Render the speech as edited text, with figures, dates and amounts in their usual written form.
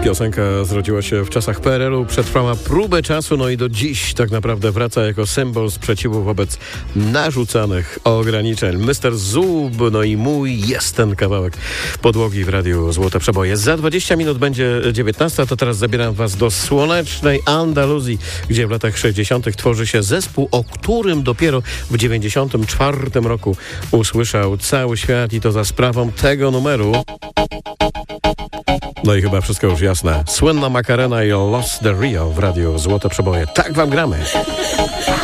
Piosenka zrodziła się w czasach PRL-u, przetrwała próbę czasu, no i do dziś tak naprawdę wraca jako symbol sprzeciwu wobec narzucanych ograniczeń. Mr. Zub, no i mój jest ten kawałek podłogi w Radiu Złote Przeboje. Za 20 minut będzie 19, to teraz zabieram was do słonecznej Andaluzji, gdzie w latach 60. tworzy się zespół, o którym dopiero w 94 roku usłyszał cały świat i to za sprawą tego numeru. No i chyba wszystko już jasne. Słynna Macarena i Lost the Rio w Radiu Złote Przeboje. Tak wam gramy.